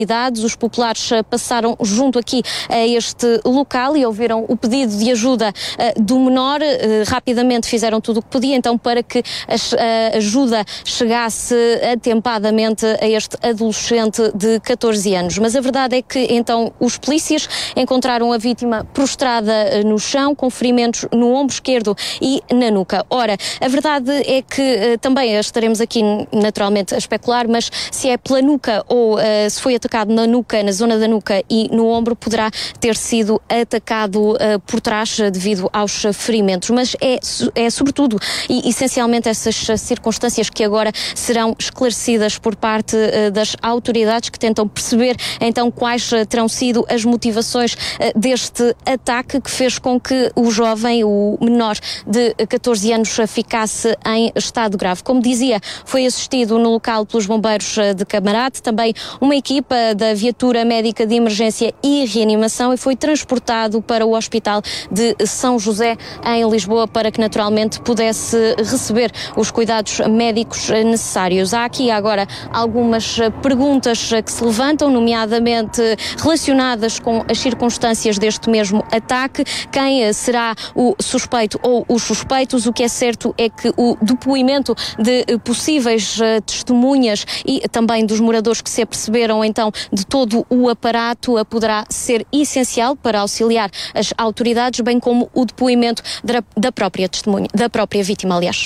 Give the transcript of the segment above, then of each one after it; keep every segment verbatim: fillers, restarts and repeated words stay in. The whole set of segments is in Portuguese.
Os populares passaram junto aqui a este local e ouviram o pedido de ajuda uh, do menor. Uh, rapidamente fizeram tudo o que podia, então, para que a, a ajuda chegasse atempadamente a este adolescente de catorze anos. Mas a verdade é que, então, os polícias encontraram a vítima prostrada no chão, com ferimentos no ombro esquerdo e na nuca. Ora, a verdade é que uh, também estaremos aqui naturalmente a especular, mas se é pela nuca ou uh, se foi atacado na nuca, na zona da nuca e no ombro, poderá ter sido atacado uh, por trás uh, devido aos uh, ferimentos. Mas é, é sobretudo e essencialmente essas uh, circunstâncias que agora serão esclarecidas por parte uh, das autoridades, que tentam perceber então quais uh, terão sido as motivações uh, deste ataque que fez com que o jovem, o menor de catorze anos, uh, ficasse em estado grave. Como dizia, foi assistido no local pelos bombeiros uh, de Camarate, também uma equipa da viatura médica de emergência e reanimação, e foi transportado para o Hospital de São José, em Lisboa, para que naturalmente pudesse receber os cuidados médicos necessários. Há aqui agora algumas perguntas que se levantam, nomeadamente relacionadas com as circunstâncias deste mesmo ataque. Quem será o suspeito ou os suspeitos? O que é certo é que o depoimento de possíveis testemunhas e também dos moradores que se aperceberam então de todo o aparato poderá ser essencial para auxiliar as autoridades, bem como o depoimento da própria testemunha, da própria vítima, aliás.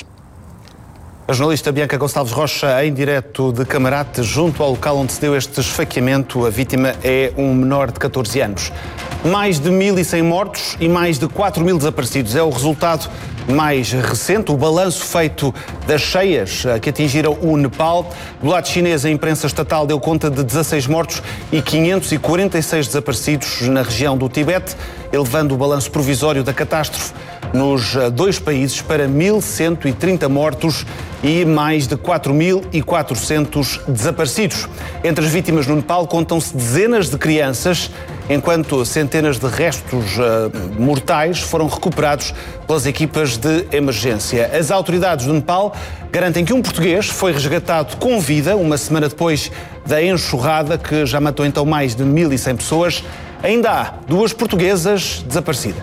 A jornalista Bianca Gonçalves Rocha, em direto de Camarate, junto ao local onde se deu este esfaqueamento. A vítima é um menor de catorze anos. Mais de mil e cem mortos e mais de quatro mil desaparecidos. É o resultado mais recente, o balanço feito das cheias que atingiram o Nepal. Do lado chinês, a imprensa estatal deu conta de dezasseis mortos e quinhentos e quarenta e seis desaparecidos na região do Tibete, elevando o balanço provisório da catástrofe nos dois países para mil cento e trinta mortos e mais de quatro mil e quatrocentos desaparecidos. Entre as vítimas no Nepal contam-se dezenas de crianças, enquanto centenas de restos uh, mortais foram recuperados pelas equipas de emergência. As autoridades do Nepal garantem que um português foi resgatado com vida uma semana depois da enxurrada que já matou então mais de mil e cem pessoas. Ainda há duas portuguesas desaparecidas.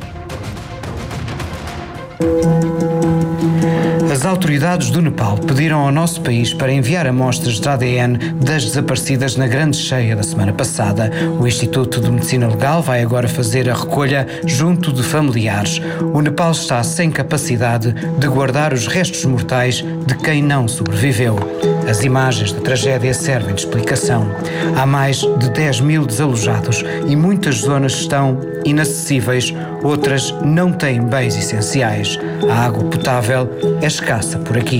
As autoridades do Nepal pediram ao nosso país para enviar amostras de A D N das desaparecidas na grande cheia da semana passada. O Instituto de Medicina Legal vai agora fazer a recolha junto de familiares. O Nepal está sem capacidade de guardar os restos mortais de quem não sobreviveu. As imagens da tragédia servem de explicação. Há mais de dez mil desalojados e muitas zonas estão inacessíveis, outras não têm bens essenciais. A água potável é escassa por aqui.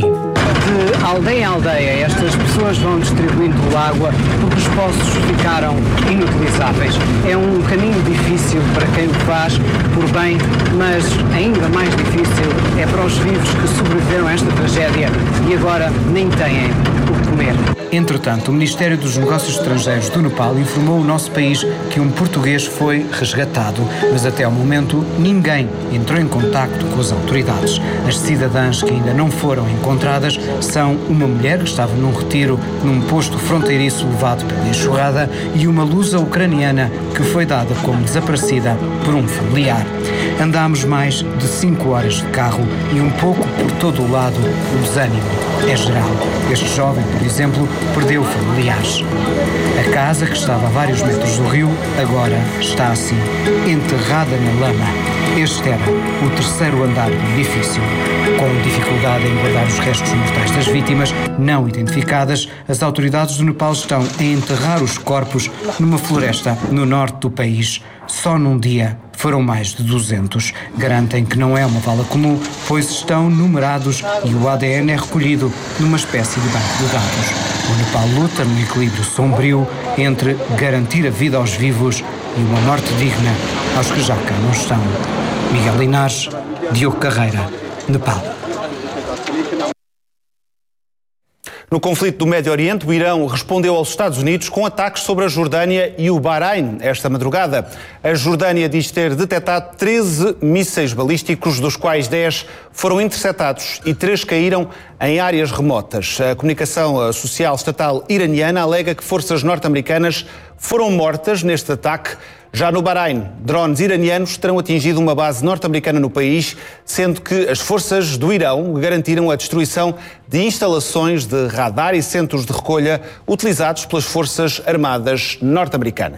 De aldeia em aldeia, estas pessoas vão distribuindo água porque os poços ficaram inutilizáveis. É um caminho difícil para quem o faz por bem, mas ainda mais difícil é para os vivos que sobreviveram a esta tragédia e agora nem têm o que comer. Entretanto, o Ministério dos Negócios Estrangeiros do Nepal informou o nosso país que um português foi resgatado, mas até ao momento ninguém entrou em contacto com as autoridades. As cidadãs que ainda não foram encontradas são uma mulher que estava num retiro num posto fronteiriço levado pela enxurrada e uma lusa ucraniana que foi dada como desaparecida por um familiar. Andámos mais de cinco horas de carro e um pouco por todo o lado o desânimo é geral. Este jovem, por exemplo, perdeu familiares. A casa, que estava a vários metros do rio, agora está assim, enterrada na lama. Este era o terceiro andar do edifício. Com dificuldade em guardar os restos mortais das vítimas não identificadas, as autoridades do Nepal estão a enterrar os corpos numa floresta no norte do país. Só num dia foram mais de duzentos. Garantem que não é uma vala comum, pois estão numerados e o A D N é recolhido numa espécie de banco de dados. O Nepal luta no equilíbrio sombrio entre garantir a vida aos vivos e uma morte digna aos que já cá não estão. Miguel Linares, Diogo Carreira, Nepal. No conflito do Médio Oriente, o Irão respondeu aos Estados Unidos com ataques sobre a Jordânia e o Bahrein esta madrugada. A Jordânia diz ter detectado treze mísseis balísticos, dos quais dez foram interceptados e três caíram em áreas remotas. A comunicação social estatal iraniana alega que forças norte-americanas foram mortas neste ataque. Já no Bahrein, drones iranianos terão atingido uma base norte-americana no país, sendo que as forças do Irão garantiram a destruição de instalações de radar e centros de recolha utilizados pelas forças armadas norte-americanas.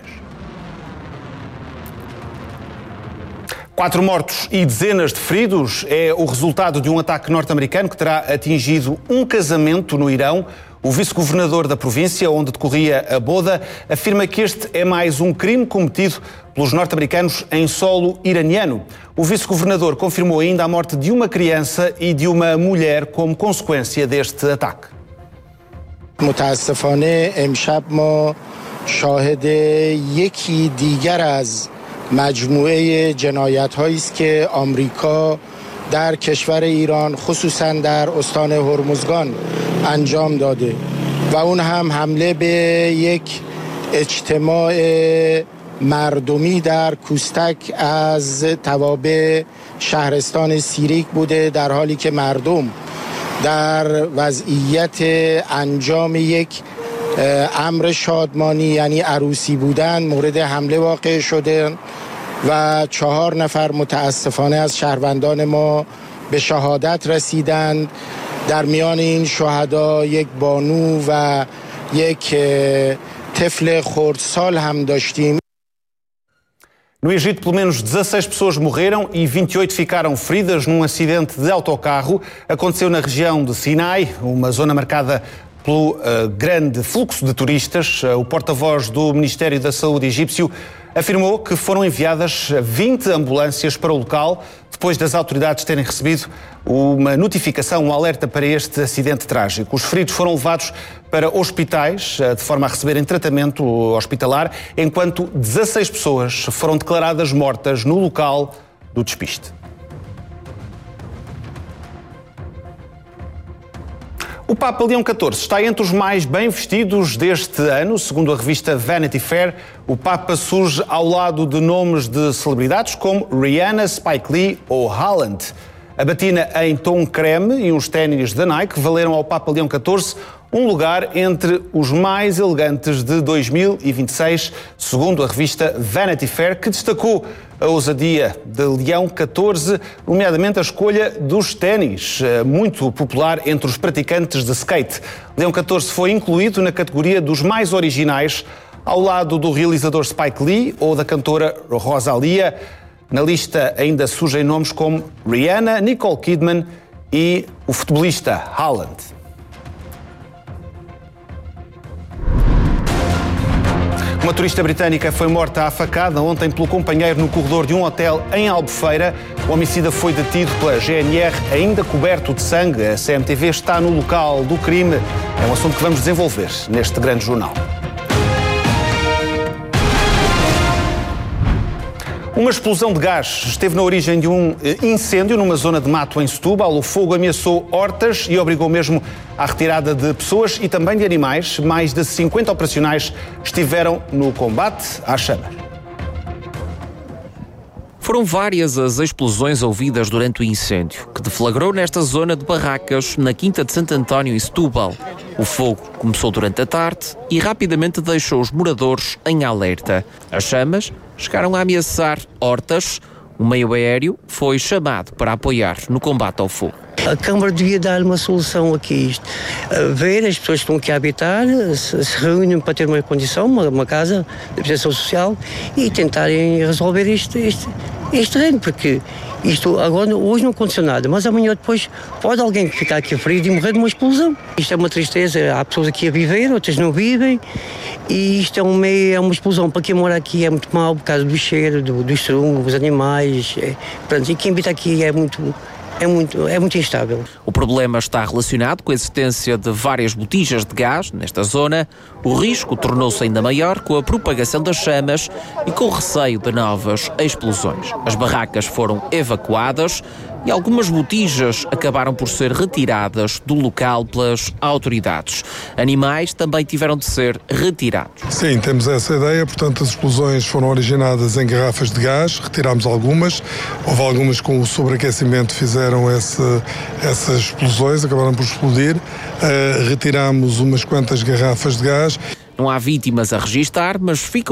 Quatro mortos e dezenas de feridos é o resultado de um ataque norte-americano que terá atingido um casamento no Irão. O vice-governador da província, onde decorria a boda, afirma que este é mais um crime cometido pelos norte-americanos em solo iraniano. O vice-governador confirmou ainda a morte de uma criança e de uma mulher como consequência deste ataque. متاسفانه امشب ما شاهد یکی دیگر از مجموعه جنایت‌هایی است که آمریکا در کشور ایران خصوصا در استان هرمزگان انجام داده و اون هم حمله به یک اجتماع مردمی در کوستک از توابع شهرستان سیریک بوده، در حالی که مردم در وضعیت انجام یک امر شادمانی یعنی عروسی بودن مورد حمله واقع شده و چهار نفر متاسفانه از شهروندان ما به شهادت رسیدند. در میان این شهدا یک بانو و یک طفل خردسال هم داشتیم. No Egito, pelo menos dezasseis pessoas morreram e vinte e oito ficaram feridas num acidente de autocarro. Aconteceu na região de Sinai, uma zona marcada pelo uh, grande fluxo de turistas. Uh, o porta-voz do Ministério da Saúde egípcio afirmou que foram enviadas vinte ambulâncias para o local, depois das autoridades terem recebido uma notificação, um alerta para este acidente trágico. Os feridos foram levados para hospitais, de forma a receberem tratamento hospitalar, enquanto dezasseis pessoas foram declaradas mortas no local do despiste. O Papa Leão catorze está entre os mais bem vestidos deste ano. Segundo a revista Vanity Fair, o Papa surge ao lado de nomes de celebridades como Rihanna, Spike Lee ou Haaland. A batina em tom creme e uns ténis da Nike valeram ao Papa Leão catorze um lugar entre os mais elegantes de dois mil e vinte e seis, segundo a revista Vanity Fair, que destacou a ousadia de Leão catorze, nomeadamente a escolha dos ténis, muito popular entre os praticantes de skate. Leão catorze foi incluído na categoria dos mais originais, ao lado do realizador Spike Lee ou da cantora Rosalia. Na lista ainda surgem nomes como Rihanna, Nicole Kidman e o futebolista Haaland. Uma turista britânica foi morta à facada ontem pelo companheiro no corredor de um hotel em Albufeira. O homicida foi detido pela G N R, ainda coberto de sangue. A C M T V está no local do crime. É um assunto que vamos desenvolver neste grande jornal. Uma explosão de gás esteve na origem de um incêndio numa zona de mato em Setúbal. O fogo ameaçou hortas e obrigou mesmo à retirada de pessoas e também de animais. Mais de cinquenta operacionais estiveram no combate às chamas. Foram várias as explosões ouvidas durante o incêndio, que deflagrou nesta zona de barracas, na Quinta de Santo António, em Setúbal. O fogo começou durante a tarde e rapidamente deixou os moradores em alerta. As chamas chegaram a ameaçar hortas. O meio aéreo foi chamado para apoiar no combate ao fogo. A Câmara devia dar uma solução aqui a isto. Ver as pessoas que estão aqui a habitar, se, se reúnem para ter uma condição, uma, uma casa de habitação social e tentarem resolver este, este, este terreno, porque isto agora, hoje não aconteceu nada, mas amanhã depois pode alguém ficar aqui ferido e morrer de uma explosão. Isto é uma tristeza, há pessoas aqui a viver, outras não vivem, e isto é, um meio, é uma explosão. Para quem mora aqui é muito mau por causa do cheiro, do, do estrumo, dos animais, é, pronto, e quem habita aqui é muito... É muito, é muito instável. O problema está relacionado com a existência de várias botijas de gás nesta zona. O risco tornou-se ainda maior com a propagação das chamas e com o receio de novas explosões. As barracas foram evacuadas. e algumas botijas acabaram por ser retiradas do local pelas autoridades. Animais também tiveram de ser retirados. Sim, temos essa ideia, portanto as explosões foram originadas em garrafas de gás, retirámos algumas, houve algumas com o sobreaquecimento fizeram essa, essas explosões, acabaram por explodir, uh, retirámos umas quantas garrafas de gás. Não há vítimas a registar, mas ficam